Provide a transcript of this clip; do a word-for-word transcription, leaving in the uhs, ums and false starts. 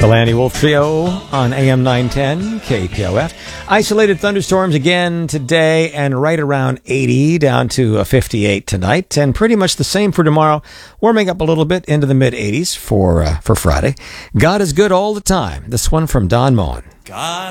The Lanny Wolf Trio on A M nine ten K P O F. Isolated thunderstorms again today and right around eighty down to a fifty-eight tonight, and pretty much the same for tomorrow, warming up a little bit into the mid eighties for uh, for Friday. God is good all the time. This one from Don Moen. God